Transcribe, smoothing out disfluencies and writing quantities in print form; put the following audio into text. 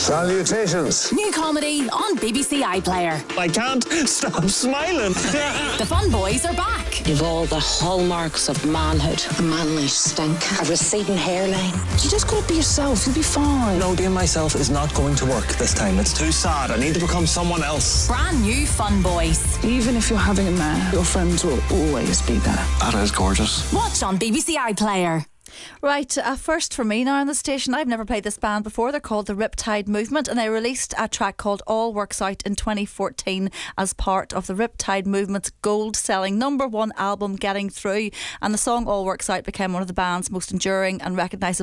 Salutations. New comedy on BBC iPlayer. I can't stop smiling. The Fun Boys are back. You've all the hallmarks of manhood. A manly stink. A receding hairline. You just gotta be yourself. You'll be fine. No, being myself is not going to work this time. It's too sad. I need to become someone else. Brand new Fun Boys. Even if you're having a mare, your friends will always be there. That is gorgeous. Watch on BBC iPlayer. Right, first for me now on the station. I've never played this band before. They're called the Riptide Movement, and they released a track called All Works Out in 2014 as part of the Riptide Movement's gold-selling #1 album Getting Through, and the song All Works Out became one of the band's most enduring and recognisable